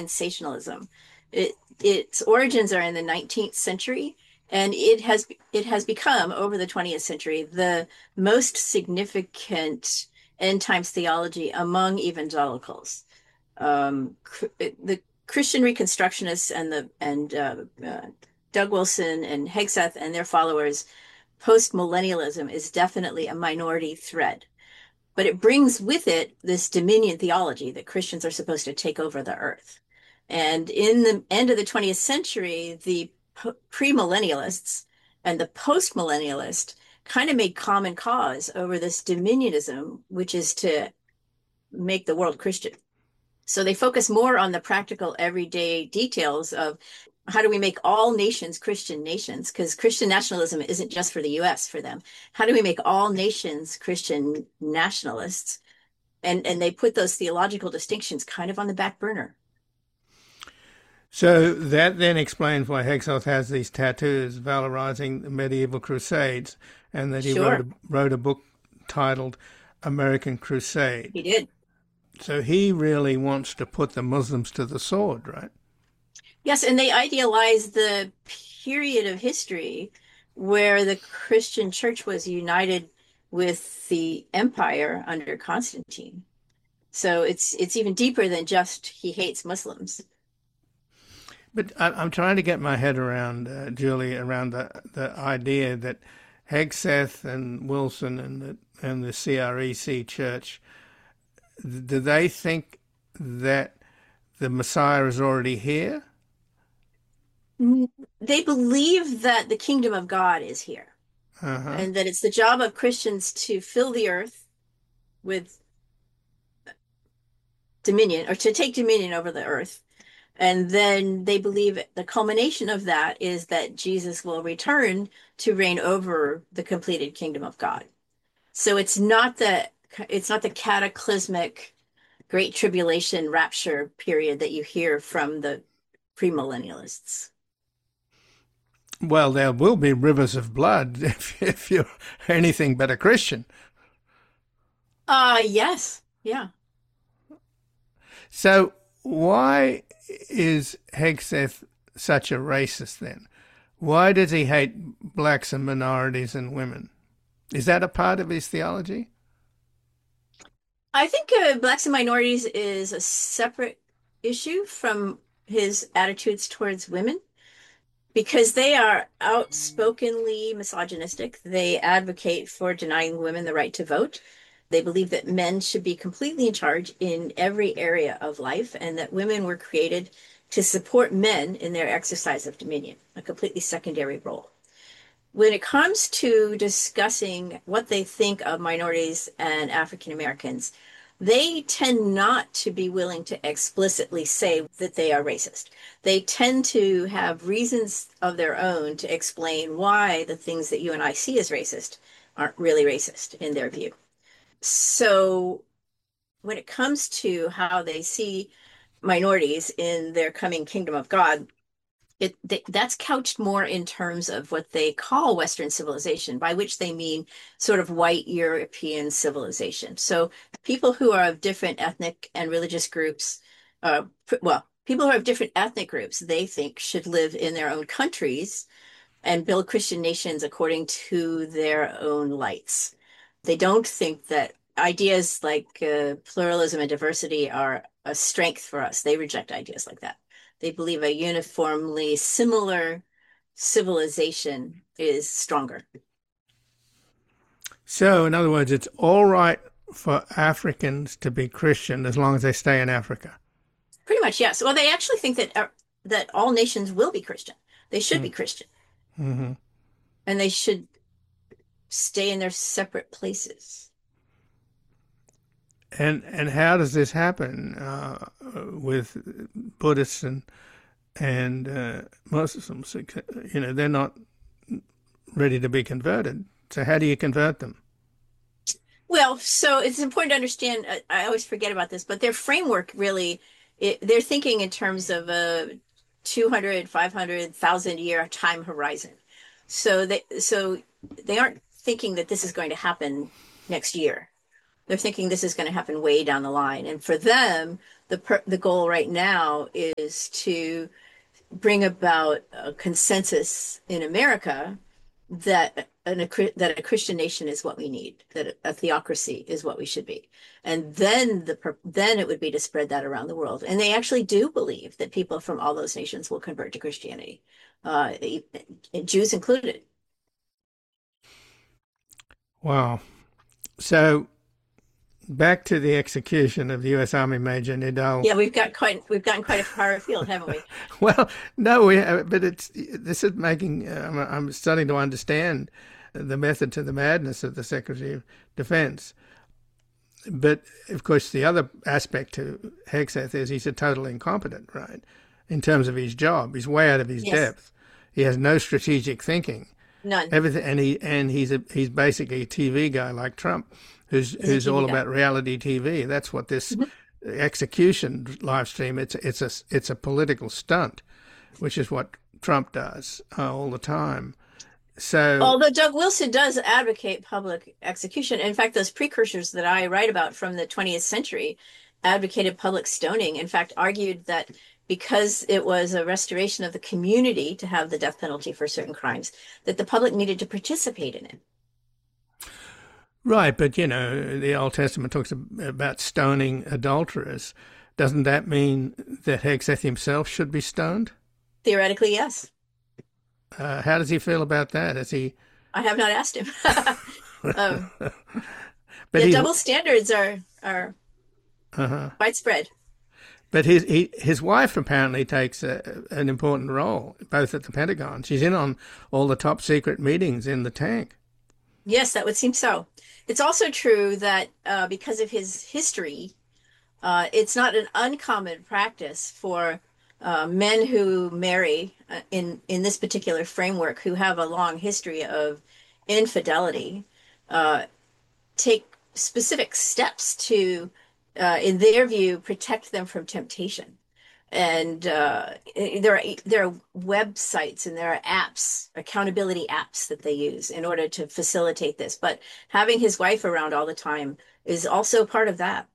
dispensationalism. It, its origins are in the 19th century, and it has become over the 20th century the most significant end times theology among evangelicals. The Christian Reconstructionists and Doug Wilson and Hegseth and their followers, post-millennialism is definitely a minority thread, but it brings with it this dominion theology that Christians are supposed to take over the earth. And in the end of the 20th century, the premillennialists and the postmillennialist kind of made common cause over this dominionism, which is to make the world Christian. So they focus more on the practical everyday details of how do we make all nations Christian nations? Because Christian nationalism isn't just for the US for them. How do we make all nations Christian nationalists? And they put those theological distinctions kind of on the back burner. So that then explains why Hegseth has these tattoos valorizing the medieval crusades, and that he Sure, wrote a book titled American he Crusade. did. So he really wants to put the Muslims to the sword, right? Yes, and they idealize the period of history where the Christian church was united with the empire under Constantine. So it's even deeper than just he hates Muslims. But I'm trying to get my head around, Julie, around the idea that Hegseth and Wilson and the CREC Church, do they think that the Messiah is already here? They believe that the kingdom of God is here Uh-huh. and that it's the job of Christians to fill the earth with dominion or to take dominion over the earth. And then they believe the culmination of that is that Jesus will return to reign over the completed kingdom of God. So it's not the cataclysmic great tribulation rapture period that you hear from the premillennialists. Well, there will be rivers of blood if you're anything but a Christian. Yes. Yeah. So why is Hegseth such a racist then? Why does he hate blacks and minorities and women? Is that a part of his theology? I think blacks and minorities is a separate issue from his attitudes towards women because they are outspokenly misogynistic. They advocate for denying women the right to vote. They believe that men should be completely in charge in every area of life and that women were created to support men in their exercise of dominion, a completely secondary role. When it comes to discussing what they think of minorities and African Americans, they tend not to be willing to explicitly say that they are racist. They tend to have reasons of their own to explain why the things that you and I see as racist aren't really racist in their view. So when it comes to how they see minorities in their coming kingdom of God, that's couched more in terms of what they call Western civilization, by which they mean sort of white European civilization. So people who are of different ethnic and religious groups, well, people who are of different ethnic groups, they think should live in their own countries and build Christian nations according to their own lights. They don't think that ideas like pluralism and diversity are a strength for us. They reject ideas like that. They believe a uniformly similar civilization is stronger. So, in other words, it's all right for Africans to be Christian as long as they stay in Africa. Pretty much, yes. Well, they actually think that all nations will be Christian. They should be Christian, Mm-hmm. and they should stay in their separate places. And how does this happen with Buddhists and Muslims? You know, they're not ready to be converted. So how do you convert them? Well, so it's important to understand. I always forget about this, but their framework really, they're thinking in terms of a 200, 500,000 year time horizon. So they aren't thinking that this is going to happen next year. They're thinking this is going to happen way down the line. And for them, the goal right now is to bring about a consensus in America that that a Christian nation is what we need, that a theocracy is what we should be, and then it would be to spread that around the world. And they actually do believe that people from all those nations will convert to Christianity, Jews included. Wow. So back to the execution of the U.S. Army Major Nidal. Yeah, we've gotten quite a far afield, haven't we? Well, no, but this is making. I'm starting to understand the method to the madness of the Secretary of Defense. But of course, the other aspect to Hegseth is he's a total incompetent, right? In terms of his job, he's way out of his depth. He has no strategic thinking. None. Everything, and he's basically a TV guy like Trump, who's all about reality TV. That's what this execution live stream. It's a political stunt, which is what Trump does all the time. So, although Doug Wilson does advocate public execution, in fact, those precursors that I write about from the 20th century advocated public stoning. In fact, argued that because it was a restoration of the community to have the death penalty for certain crimes, that the public needed to participate in it. Right, but the Old Testament talks about stoning adulterers. Doesn't that mean that Hegseth himself should be stoned? Theoretically, yes. How does he feel about that? I have not asked him. But the double standards are widespread. But his wife apparently takes an important role, both at the Pentagon. She's in on all the top secret meetings in the tank. Yes, that would seem so. It's also true that because of his history, it's not an uncommon practice for men who marry in this particular framework, who have a long history of infidelity, take specific steps to, in their view, protect them from temptation. And there are websites and there are apps, accountability apps that they use in order to facilitate this. But having his wife around all the time is also part of that.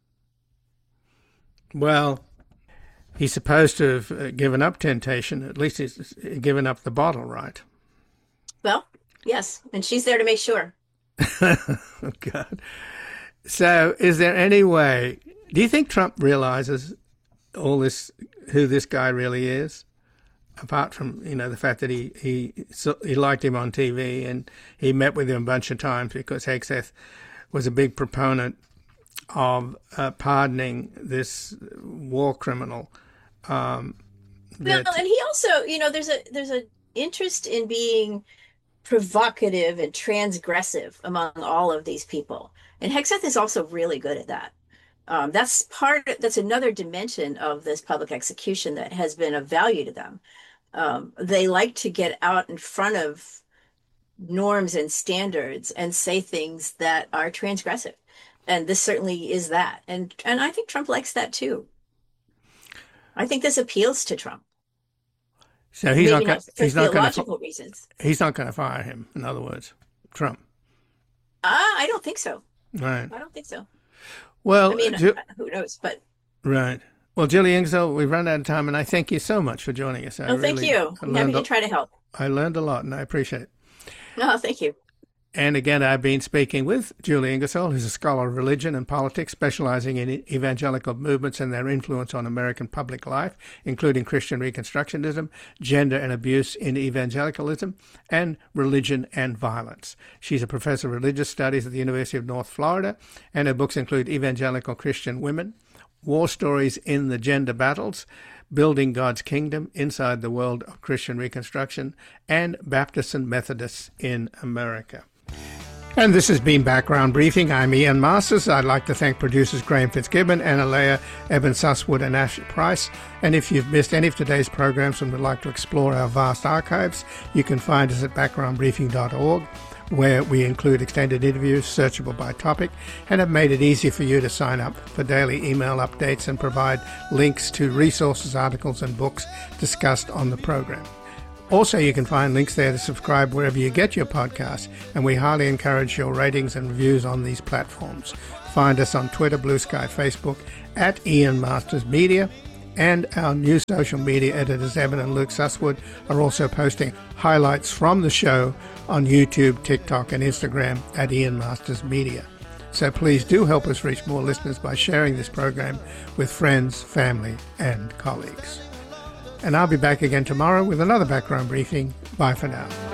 Well, he's supposed to have given up temptation. At least he's given up the bottle, right? Well, yes. And she's there to make sure. Oh, God. So is there any way, do you think Trump realizes all this, who this guy really is, apart from the fact that he liked him on TV and he met with him a bunch of times because Hegseth was a big proponent of pardoning this war criminal. And he also, there's a interest in being provocative and transgressive among all of these people, and Hegseth is also really good at that. That's another dimension of this public execution that has been of value to them. They like to get out in front of norms and standards and say things that are transgressive. And this certainly is that. And I think Trump likes that too. I think this appeals to Trump. So he's not going to fire him, in other words, Trump. I don't think so. Right. I don't think so. Well, I mean, who knows? But right. Well, Julie Ingersoll, we've run out of time, and I thank you so much for joining us. Thank you. I'm happy to try to help. I learned a lot, and I appreciate it. Oh, thank you. And again, I've been speaking with Julie Ingersoll, who's a scholar of religion and politics, specializing in evangelical movements and their influence on American public life, including Christian Reconstructionism, gender and abuse in evangelicalism, and religion and violence. She's a professor of religious studies at the University of North Florida, and her books include Evangelical Christian Women, War Stories in the Gender Battles, Building God's Kingdom Inside the World of Christian Reconstruction, and Baptists and Methodists in America. And this has been Background Briefing. I'm Ian Masters. I'd like to thank producers Graham Fitzgibbon, Anna Leah, Evan Susswood, and Ash Price. And if you've missed any of today's programs and would like to explore our vast archives, you can find us at backgroundbriefing.org, where we include extended interviews searchable by topic and have made it easy for you to sign up for daily email updates and provide links to resources, articles, and books discussed on the program. Also, you can find links there to subscribe wherever you get your podcasts, and we highly encourage your ratings and reviews on these platforms. Find us on Twitter, Blue Sky, Facebook, at Ian Masters Media, and our new social media editors, Evan and Luke Susswood, are also posting highlights from the show on YouTube, TikTok, and Instagram at Ian Masters Media. So please do help us reach more listeners by sharing this program with friends, family, and colleagues. And I'll be back again tomorrow with another background briefing. Bye for now.